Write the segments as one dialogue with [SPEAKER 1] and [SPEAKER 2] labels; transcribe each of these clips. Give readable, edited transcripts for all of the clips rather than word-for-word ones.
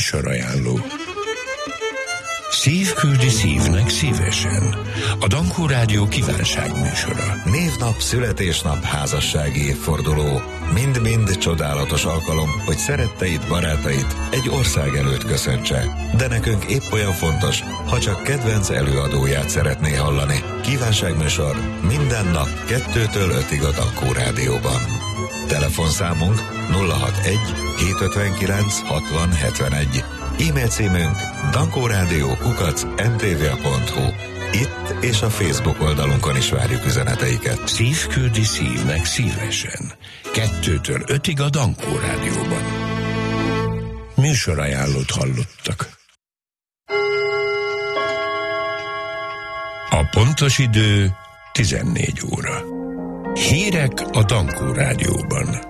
[SPEAKER 1] Műsorajánló. Szív küldi szívnek szívesen. A Dankó Rádió kívánságműsora.
[SPEAKER 2] Névnap, születésnap, házassági évforduló. Mind-mind csodálatos alkalom, hogy szeretteid, barátait egy ország előtt köszöntse. De nekünk épp olyan fontos, ha csak kedvenc előadóját szeretné hallani. Kívánságműsor minden nap 2-től 5-ig a Dankó Rádióban. Telefonszámunk 061 759 60 71. E-mail címünk dankoradio@mtva.hu. Itt és a Facebook oldalunkon is várjuk üzeneteiket.
[SPEAKER 1] Szív küldi szívnek szívesen. 2-től 5-ig a Dankó Rádióban. Műsorajánlót hallottak. A pontos idő 14 óra. Hírek a Dankó Rádióban.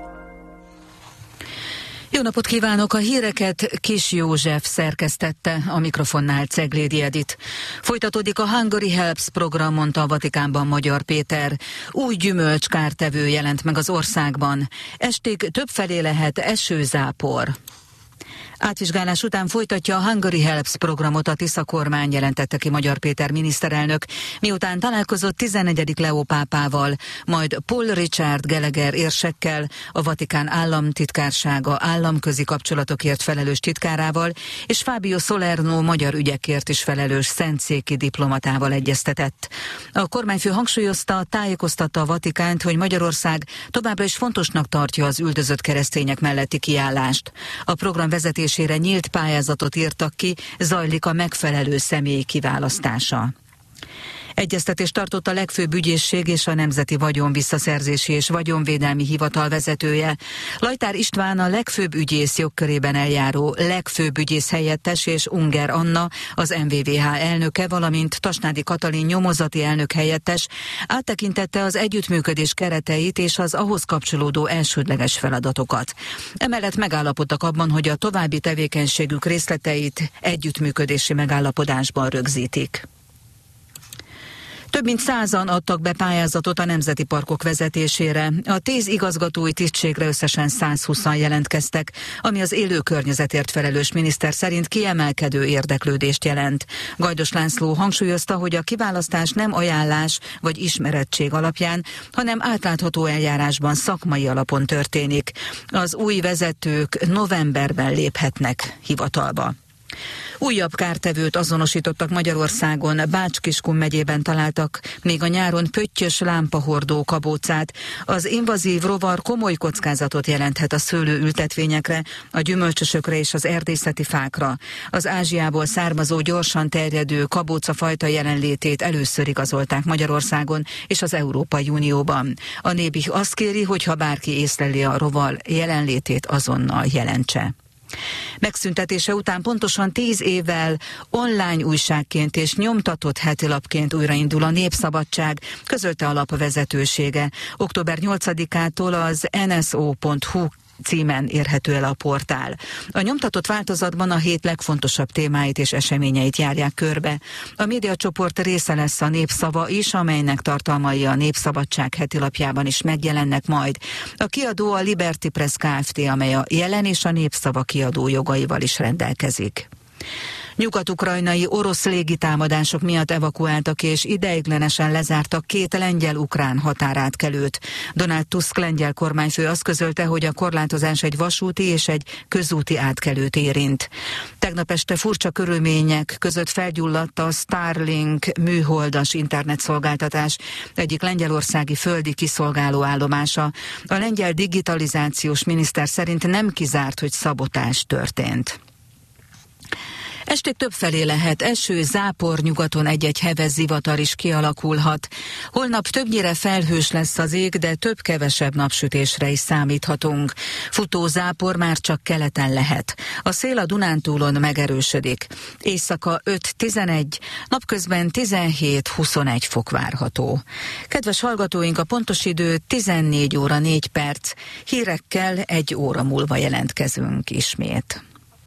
[SPEAKER 3] Jó napot kívánok! A híreket Kis József szerkesztette, a mikrofonnál Ceglédi Edit. Folytatódik a Hungary Helps program, mondta a Vatikánban Magyar Péter. Új gyümölcskártevő jelent meg az országban. Estig többfelé lehet esőzápor. Átvizsgálás után folytatja a Hungary Helps programot a Tisza kormány, jelentette ki Magyar Péter miniszterelnök, miután találkozott 14. Leó pápával, majd Paul Richard Gallagher érsekkel, a Vatikán államtitkársága államközi kapcsolatokért felelős titkárával, és Fábio Salerno magyar ügyekért is felelős szentszéki diplomatával egyeztetett. A kormányfő hangsúlyozta, tájékoztatta a Vatikánt, hogy Magyarország továbbra is fontosnak tartja az üldözött keresztények melletti kiállást. A program vezetésére nyílt pályázatot írtak ki, zajlik a megfelelő személy kiválasztása. Egyeztetést tartott a legfőbb ügyészség és a Nemzeti Vagyonvisszaszerzési és Vagyonvédelmi Hivatal vezetője. Lajtár István a legfőbb ügyész jogkörében eljáró legfőbb ügyész helyettes és Unger Anna, az MVVH elnöke, valamint Tasnádi Katalin nyomozati elnök helyettes áttekintette az együttműködés kereteit és az ahhoz kapcsolódó elsődleges feladatokat. Emellett megállapodtak abban, hogy a további tevékenységük részleteit együttműködési megállapodásban rögzítik. Több mint 100-an adtak be pályázatot a nemzeti parkok vezetésére. A 10 igazgatói tisztségre összesen 120-an jelentkeztek, ami az élő környezetért felelős miniszter szerint kiemelkedő érdeklődést jelent. Gajdos László hangsúlyozta, hogy a kiválasztás nem ajánlás vagy ismerettség alapján, hanem átlátható eljárásban, szakmai alapon történik. Az új vezetők novemberben léphetnek hivatalba. Újabb kártevőt azonosítottak Magyarországon, Bács-Kiskun megyében találtak még a nyáron pöttyös lámpahordó kabócát. Az invazív rovar komoly kockázatot jelenthet a szőlőültetvényekre, a gyümölcsösökre és az erdészeti fákra. Az Ázsiából származó, gyorsan terjedő kabócafajta jelenlétét először igazolták Magyarországon és az Európai Unióban. A Nébih azt kéri, hogy ha bárki észleli a rovar jelenlétét, azonnal jelentse. Megszüntetése után pontosan 10 évvel online újságként és nyomtatott hetilapként újraindul a Népszabadság, közölte a lap vezetősége. Október 8-ától az nso.hu címen érhető el a portál. A nyomtatott változatban a hét legfontosabb témáit és eseményeit járják körbe. A médiacsoport része lesz a Népszava is, amelynek tartalmai a Népszabadság hetilapjában is megjelennek majd. A kiadó a Liberty Press Kft., amely a Jelen és a Népszava kiadó jogaival is rendelkezik. Nyugat-ukrajnai orosz légitámadások miatt evakuáltak és ideiglenesen lezártak 2 lengyel-ukrán határátkelőt. Donald Tusk lengyel kormányfő azt közölte, hogy a korlátozás egy vasúti és egy közúti átkelőt érint. Tegnap este furcsa körülmények között felgyulladt a Starlink műholdas internetszolgáltatás egyik lengyelországi földi kiszolgáló állomása. A lengyel digitalizációs miniszter szerint nem kizárt, hogy szabotás történt. Estig többfelé lehet eső, zápor, nyugaton egy-egy heves zivatar is kialakulhat. Holnap többnyire felhős lesz az ég, de több-kevesebb napsütésre is számíthatunk. Futó zápor már csak keleten lehet. A szél a Dunántúlon megerősödik. Éjszaka 5-11, napközben 17-21 fok várható. Kedves hallgatóink, a pontos idő 14 óra 4 perc. Hírekkel 1 óra múlva jelentkezünk ismét.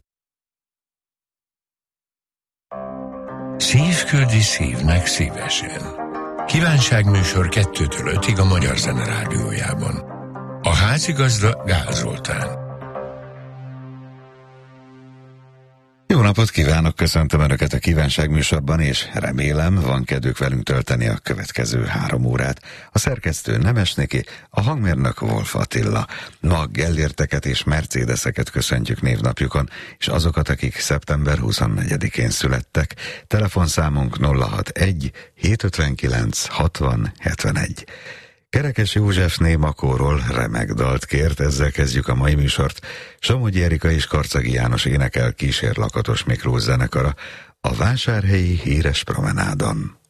[SPEAKER 1] Szív küldi szívnek szívesen. Kívánságműsor 2-től 5-ig a Magyar Zene Rádiójában. A házigazda Gál Zoltán.
[SPEAKER 2] napot kívánok, köszöntöm Önöket a Kívánság műsorban, és remélem van kedvük velünk tölteni a következő 3 órát. A szerkesztő Nemes Niki, a hangmérnök Wolf Attila. Ma Gellérteket és Mercedeseket köszöntjük névnapjukon, és azokat, akik szeptember 24-én születtek. Telefonszámunk 061 759 60 71. Kerekes József Makóról remek dalt kért, ezzel kezdjük a mai műsort. Somogyi Erika és Karcagi János énekel, kísér Lakatos Miklós zenekara a Vásárhelyi Híres Promenádon.